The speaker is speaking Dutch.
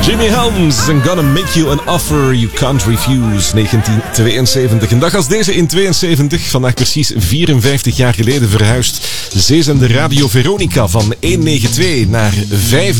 Jimmy Helms, I'm gonna make you an offer you can't refuse. 1972. Een dag als deze in 72, vandaag precies 54 jaar geleden verhuisd Zeezender Radio Veronica van 192 naar 5.